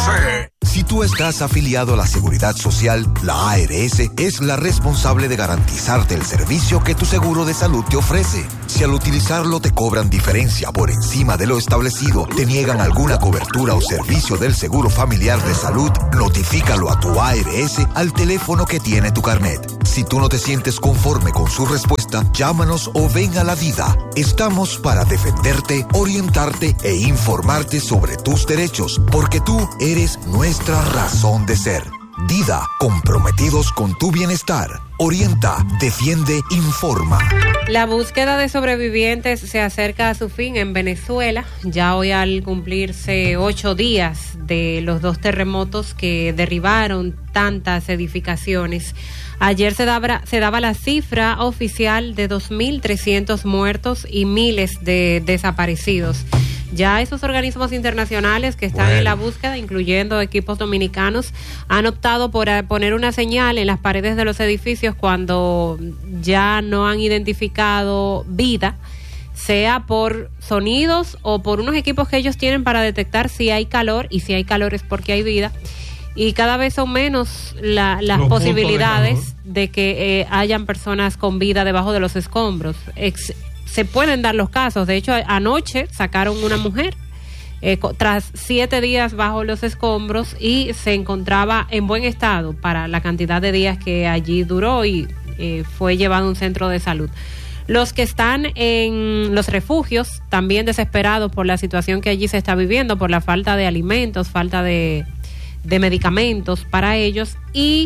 Si tú estás afiliado a la Seguridad Social, la ARS es la responsable de garantizarte el servicio que tu seguro de salud te ofrece. Si al utilizarlo te cobran diferencia por encima de lo establecido, te niegan alguna cobertura o servicio del seguro familiar de salud, notifícalo a tu ARS al teléfono que tiene tu carnet. Si tú no te sientes conforme con su respuesta, llámanos o ven a la Dida. Estamos para defenderte, orientarte e informarte sobre tus derechos, porque tú eres nuestra razón de ser. Dida, comprometidos con tu bienestar. Orienta, defiende, informa. La búsqueda de sobrevivientes se acerca a su fin en Venezuela. Ya hoy, al cumplirse 8 días de los 2 terremotos que derribaron tantas edificaciones, ayer se daba la cifra oficial de 2.300 muertos y miles de desaparecidos. Ya esos organismos internacionales que están en la búsqueda, incluyendo equipos dominicanos, han optado por poner una señal en las paredes de los edificios cuando ya no han identificado vida, sea por sonidos o por unos equipos que ellos tienen para detectar si hay calor, y si hay calor es porque hay vida. Y cada vez son menos las posibilidades de que hayan personas con vida debajo de los escombros. Se pueden dar los casos. De hecho, anoche sacaron una mujer tras 7 días bajo los escombros y se encontraba en buen estado para la cantidad de días que allí duró, y fue llevado a un centro de salud. Los que están en los refugios, también desesperados por la situación que allí se está viviendo, por la falta de alimentos, falta de medicamentos para ellos, y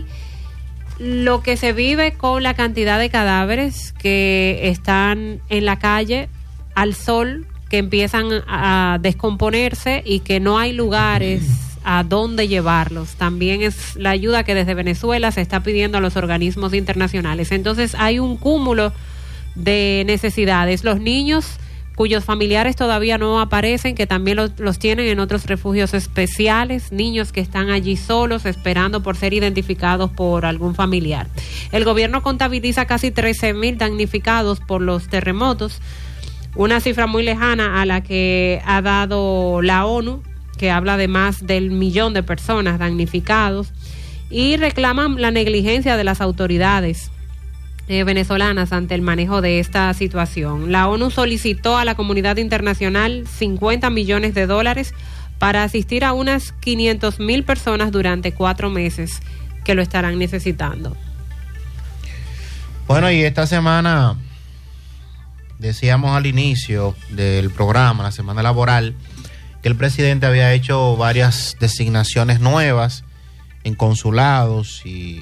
lo que se vive con la cantidad de cadáveres que están en la calle al sol, que empiezan a descomponerse y que no hay lugares a dónde llevarlos. También es la ayuda que desde Venezuela se está pidiendo a los organismos internacionales. Entonces hay un cúmulo de necesidades. Los niños cuyos familiares todavía no aparecen, que también los tienen en otros refugios especiales, niños que están allí solos esperando por ser identificados por algún familiar. El gobierno contabiliza casi 13,000 damnificados por los terremotos, una cifra muy lejana a la que ha dado la ONU, que habla de más del 1,000,000 de personas damnificados, y reclaman la negligencia de las autoridades venezolanas ante el manejo de esta situación. La ONU solicitó a la comunidad internacional $50 millones para asistir a unas 500,000 personas durante 4 meses que lo estarán necesitando. Bueno, y esta semana decíamos al inicio del programa, la semana laboral, que el presidente había hecho varias designaciones nuevas en consulados y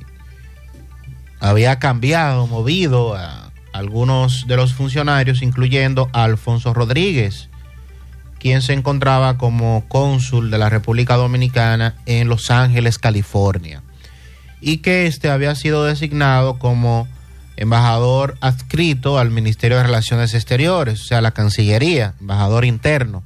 había movido a algunos de los funcionarios, incluyendo a Alfonso Rodríguez, quien se encontraba como cónsul de la República Dominicana en Los Ángeles, California, y que había sido designado como embajador adscrito al Ministerio de Relaciones Exteriores, o sea, la Cancillería, embajador interno.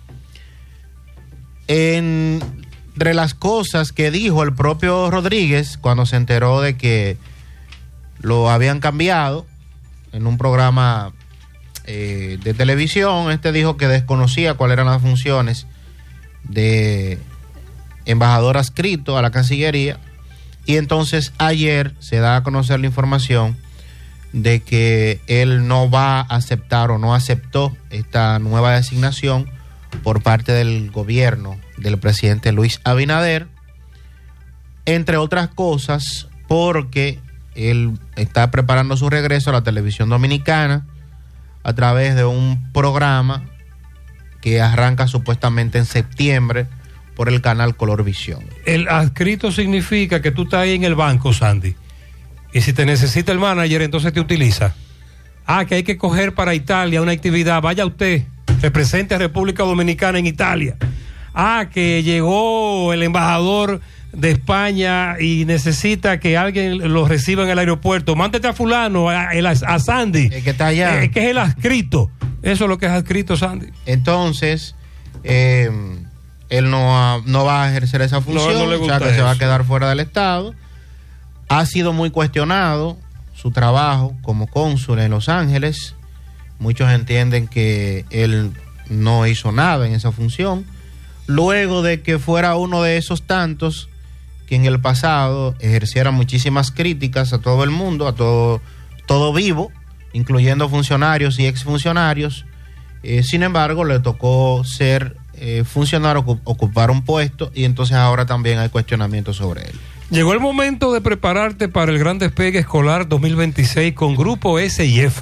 Entre las cosas que dijo el propio Rodríguez cuando se enteró de que lo habían cambiado en un programa de televisión, dijo que desconocía cuáles eran las funciones de embajador adscrito a la Cancillería, y entonces ayer se da a conocer la información de que él no va a aceptar o no aceptó esta nueva designación por parte del gobierno del presidente Luis Abinader, entre otras cosas porque él está preparando su regreso a la televisión dominicana a través de un programa que arranca supuestamente en septiembre por el canal Colorvisión. El adscrito significa que tú estás ahí en el banco, Sandy, y si te necesita el manager, entonces te utiliza. Que hay que coger para Italia una actividad, vaya usted, represente a República Dominicana en Italia. Que llegó el embajador de España y necesita que alguien lo reciba en el aeropuerto, mándate a fulano, a Sandy, el que está allá, que es el adscrito. Eso es lo que es adscrito, Sandy. Entonces él no va a ejercer esa función, no le gusta, o sea que se va a quedar fuera del Estado. Ha sido muy cuestionado su trabajo como cónsul en Los Ángeles. Muchos entienden que él no hizo nada en esa función, luego de que fuera uno de esos tantos que en el pasado ejerciera muchísimas críticas a todo el mundo, a todo vivo, incluyendo funcionarios y exfuncionarios. Sin embargo, le tocó ser funcionario, ocupar un puesto, y entonces ahora también hay cuestionamientos sobre él. Llegó el momento de prepararte para el gran despegue escolar 2026 con Grupo S y F.